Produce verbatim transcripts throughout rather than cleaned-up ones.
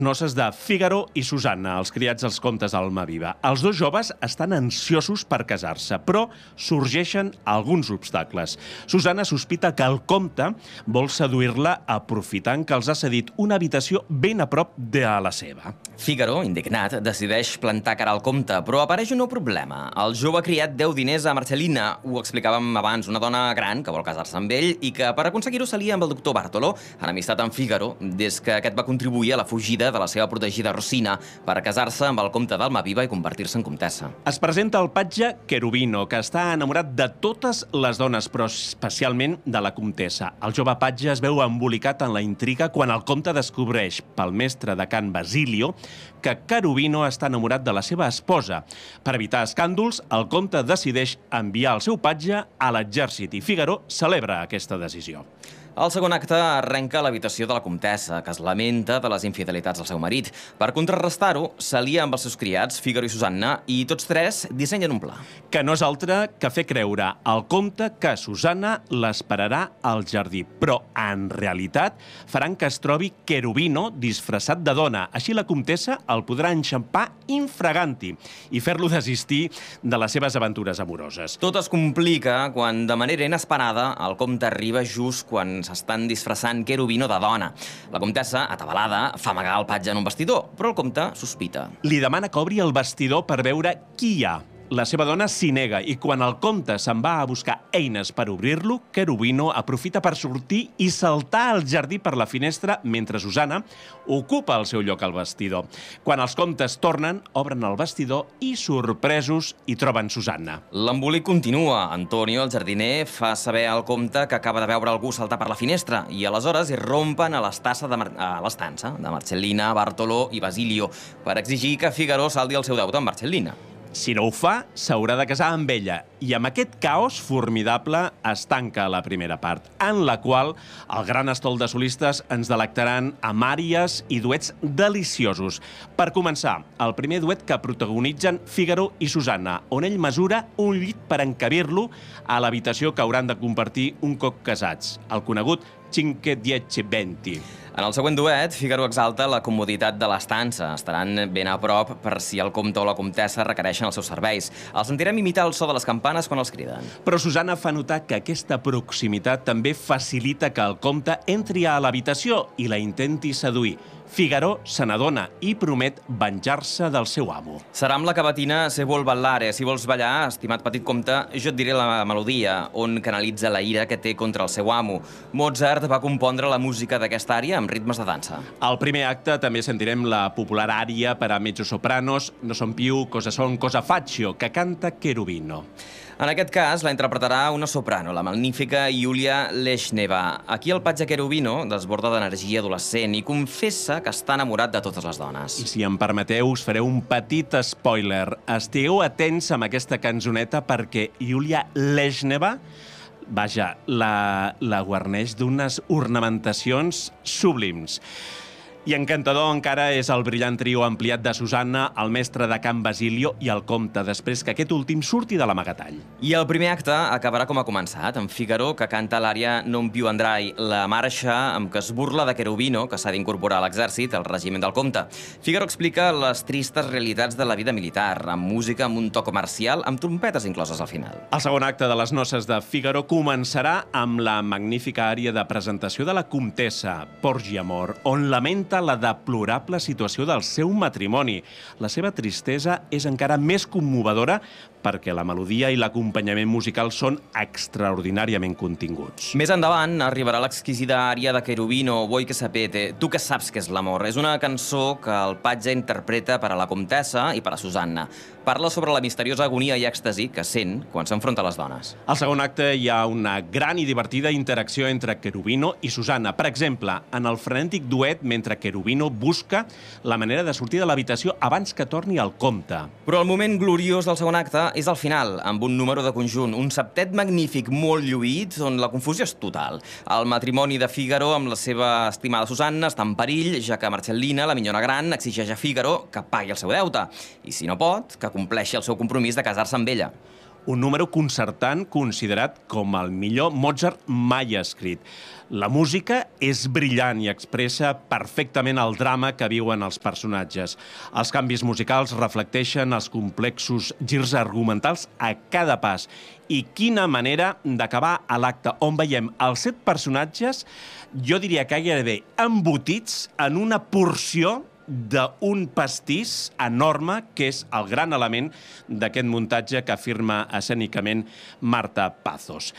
Noces de Fígaro i Susanna, els criats als comtes d'Almaviva. Els dos joves estan ansiosos per casar-se, però sorgeixen alguns obstacles. Susanna sospita que el comte vol seduir-la aprofitant que els ha cedit una habitació ben a prop de la seva. Fígaro, indignat, decideix plantar cara al comte, però apareix un nou problema. El jove criat deu diners a Marcellina, ho explicàvem abans, una dona gran que vol casar-se amb ell i que per aconseguir-ho s'alia amb el doctor Bartolo, enemistat amb Fígaro, des que aquest va contribuir a la fugida de la seva protegida Rosina per casar-se amb el comte d'Almaviva i convertir-se en comtessa. Es presenta el patge Cherubino, que està enamorat de totes les dones, però especialment de la comtessa. El jove patge es veu embolicat en la intriga quan el comte descobreix, pel mestre de Can Basilio, que Cherubino està enamorat de la seva esposa. Per evitar escàndols, el comte decideix enviar el seu patge a l'exèrcit i Fígaro celebra aquesta decisió. El segon acte arrenca a l'habitació de la comtessa, que es lamenta de les infidelitats del seu marit. Per contrarrestar-ho, s'alia amb els seus criats, Fígaro i Susanna, i tots tres dissenyen un pla. Que no és altre que fer creure al comte que Susanna l'esperarà al jardí. Però, en realitat, faran que es trobi Cherubino disfressat de dona. Així la comtessa el podrà enxampar infraganti i fer-lo desistir de les seves aventures amoroses. Tot es complica quan, de manera inesperada, el comte arriba just quan s'estan disfressant Cherubino de dona. La comtessa, atabalada, fa amagar el patge en un vestidor, però el comte sospita. Li demana que obri el vestidor per veure qui hi ha. La seva dona s'hi nega i quan el comte se'n va a buscar eines per obrir-lo, Cherubino aprofita per sortir i saltar al jardí per la finestra mentre Susanna ocupa el seu lloc al vestidor. Quan els comtes tornen, obren el vestidor i, sorpresos, hi troben Susanna. L'embolic continua. Antonio, el jardiner, fa saber al comte que acaba de veure algú saltar per la finestra i aleshores irrompen a l'estança de, Mar a l'estança de Marcellina, Bartolo i Basilio per exigir que Fígaro saldi el seu deute amb Marcellina. Si no ho fa, s'haurà de casar amb ella. I amb aquest caos formidable es tanca la primera part, en la qual el gran estol de solistes ens delectaran amb àries i duets deliciosos. Per començar, el primer duet que protagonitzen Fígaro i Susanna, on ell mesura un llit per encabir-lo a l'habitació que hauran de compartir un cop casats, el conegut Cinque Dieci Venti. En el següent duet, Fígaro exalta la comoditat de l'estança. Estaran ben a prop per si el comte o la comtessa requereixen els seus serveis. Els sentirem imitar el so de les campanes quan els criden. Però Susanna fa notar que aquesta proximitat també facilita que el comte entri a l'habitació i la intenti seduir. Fígaro se n'adona i promet venjar-se del seu amo. Serà amb la cavatina Se vuol ballare. Si vols ballar, estimat petit comte, jo et diré la melodia, on canalitza la ira que té contra el seu amo. Mozart va compondre la música d'aquesta ària amb ritmes de dansa. Al primer acte també sentirem la popular ària per a mezzosopranos No son più cosa son cosa faccio, que canta Cherubino. En aquest cas, la interpretarà una soprano, la magnífica Yulia Leshneva. Aquí el patge Cherubino desborda d'energia adolescent i confessa que està enamorat de totes les dones. I si em permeteu, us faré un petit spoiler. Estigueu atents amb aquesta cançoneta perquè Yulia Leshneva, vaja, la, la guarneix d'unes ornamentacions sublims. I encantador encara és el brillant trio ampliat de Susanna, el mestre de Can Basilio i el comte, després que aquest últim surti de l'amagatall. I el primer acte acabarà com ha començat, amb Fígaro, que canta l'ària Non più andrai, la marxa amb què es burla de Cherubino, que s'ha d'incorporar a l'exèrcit, al regiment del comte. Fígaro explica les tristes realitats de la vida militar, amb música amb un toc marcial, amb trompetes incloses al final. El segon acte de les noces de Fígaro començarà amb la magnífica ària de presentació de la comtessa, Porgi amor, on lamenta la deplorable situació del seu matrimoni. La seva tristesa és encara més commovedora perquè la melodia i l'acompanyament musical són extraordinàriament continguts. Més endavant arribarà l'exquisida ària de Cherubino, Voi che sapete, Tu que saps que és l'amor. És una cançó que el patge interpreta per a la comtessa i per a Susanna. Parla sobre la misteriosa agonia i èxtasi que sent quan s'enfronta a les dones. Al segon acte hi ha una gran i divertida interacció entre Cherubino i Susanna. Per exemple, en el frenètic duet mentre Cherubino busca la manera de sortir de l'habitació abans que torni el comte. Però el moment gloriós del segon acte és al final, amb un número de conjunt, un septet magnífic molt lluït, on la confusió és total. El matrimoni de Fígaro amb la seva estimada Susanna està en perill, ja que Marcellina, la minyona gran, exigeix a Fígaro que pagui el seu deute. I si no pot, que compleixi el seu compromís de casar-se amb ella. un número concertant considerat com el millor Mozart mai escrit. La música és brillant i expressa perfectament el drama que viuen els personatges. Els canvis musicals reflecteixen els complexos girs argumentals a cada pas. I quina manera d'acabar a l'acte on veiem els set personatges, jo diria que gairebé embotits en una porció d'un pastís enorme, que és el gran element d'aquest muntatge que afirma escènicament Marta Pazos.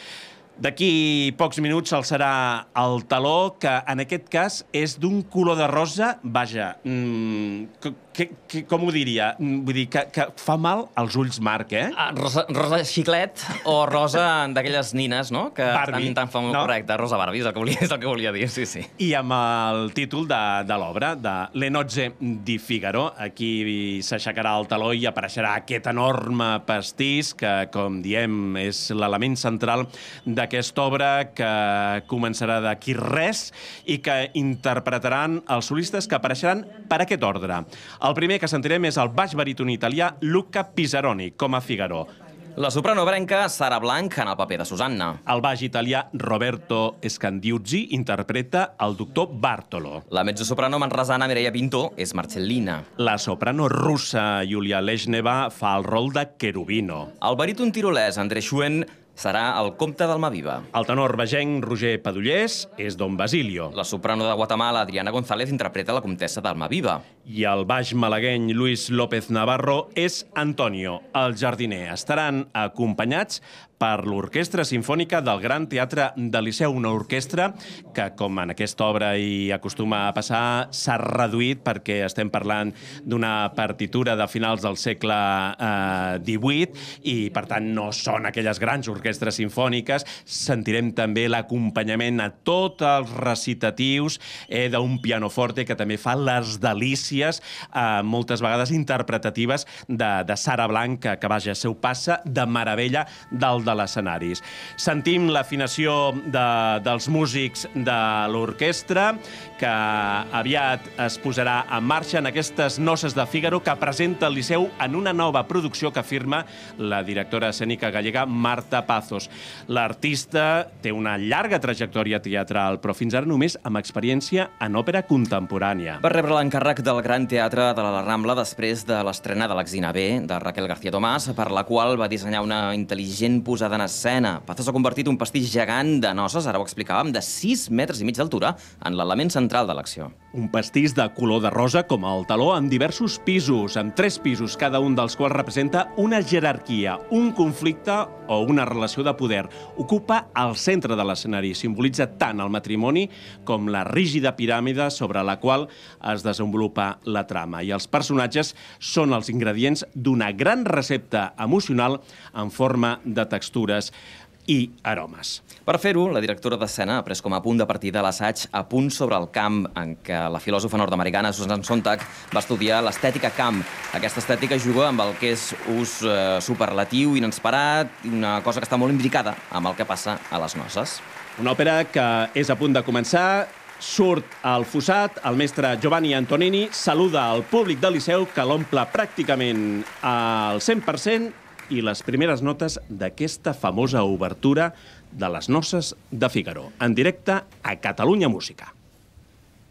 D'aquí pocs minuts el serà el teló, que en aquest cas és d'un color de rosa, vaja, mmm, que, que, com ho diria? Vull dir, que, que fa mal als ulls, Marc, eh? Ah, rosa, rosa xiclet o rosa d'aquelles nines, no? Que Barbie, estan tan famós, no? Correcte, rosa Barbie, és el que volia, és el que volia dir, sí, sí. I amb el títol de, de l'obra, de Le nozze di Figaro, aquí s'aixecarà el teló i apareixerà aquest enorme pastís que, com diem, és l'element central d'aquesta obra, que començarà d'aquí res i que interpretaran els solistes que apareixeran per aquest ordre. El primer que sentirem és el baix baríton italià Luca Pisaroni, com a Figaro. La soprano brenca Sara Blanc en el paper de Susanna. El baix italià Roberto Scandiuzzi interpreta el doctor Bartolo. La mezzosoprano manresana Mireia Pinto és Marcellina. La soprano russa Yulia Leshneva fa el rol de Cherubino. El baríton tirolès André Schuen serà el comte d'Almaviva. El tenor vegenc Roger Padullés és Don Basilio. La soprano de Guatemala Adriana González interpreta la comtessa d'Almaviva. I el baix malagueny Luis López Navarro és Antonio, el jardiner. Estaran acompanyats per l'Orquestra Simfònica del Gran Teatre del Liceu, una orquestra que, com en aquesta obra hi acostuma a passar, s'ha reduït perquè estem parlant d'una partitura de finals del segle eh, divuit i, per tant, no són aquelles grans orquestres simfòniques. Sentirem també l'acompanyament a tots els recitatius eh, d'un pianoforte que també fa les delícies, eh, moltes vegades interpretatives, de, de Sara Blanc, que, que vaja, seu passa de meravella del de l'escenaris. Sentim l'afinació de, dels músics de l'orquestra, que aviat es posarà en marxa en aquestes noces de Fígaro que presenta el Liceu en una nova producció que firma la directora escènica gallega Marta Pazos. L'artista té una llarga trajectòria teatral, però fins ara només amb experiència en òpera contemporània. Va rebre l'encàrrec del Gran Teatre de la Rambla després de l'estrena de l'Axina B, de Raquel García Tomàs, per la qual va dissenyar una intel·ligent posada en escena. Pazos ha convertit un pastís gegant de noces, ara ho explicàvem, de sis metres i mig d'altura, en l'element central de l'acció. Un pastís de color de rosa com el taló, amb diversos pisos, amb tres pisos, cada un dels quals representa una jerarquia, un conflicte o una relació de poder. Ocupa el centre de l'escenari, simbolitza tant el matrimoni com la rígida piràmide sobre la qual es desenvolupa la trama. I els personatges són els ingredients d'una gran recepta emocional en forma de textures i aromes. Per fer-ho, la directora d'escena ha pres com a punt de partida l'assaig A punt sobre el camp, en què la filòsofa nord-americana Susan Sontag va estudiar l'estètica camp. Aquesta estètica juga amb el que és ús eh, superlatiu, inesperat, una cosa que està molt imbricada amb el que passa a les noces. Una òpera que és a punt de començar, surt al fossat, el mestre Giovanni Antonini saluda al públic del Liceu, que l'omple pràcticament al cent per cent, i les primeres notes d'aquesta famosa obertura de les noces de Fígaro, en directe a Catalunya Música.